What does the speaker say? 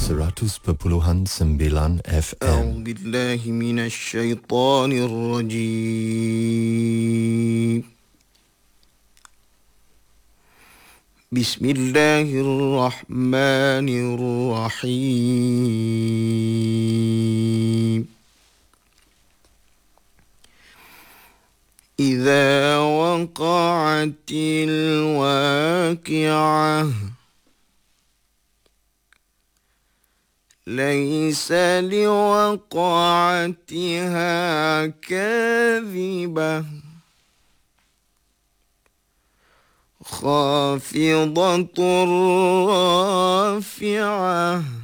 100.9 FM. أعوذ بالله من الشيطان الرجيم. بسم الله الرحمن الرحيم. إذا وقعت الواقعة ليس لوقعتها كاذبة خافضة رافعة